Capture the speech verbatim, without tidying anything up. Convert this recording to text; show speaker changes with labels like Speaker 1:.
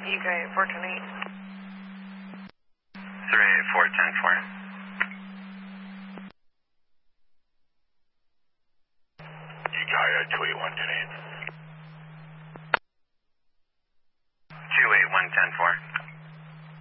Speaker 1: E K four ten eight.
Speaker 2: three eight four ten four.
Speaker 3: E K two eight one ten eight.
Speaker 2: two eight one ten four.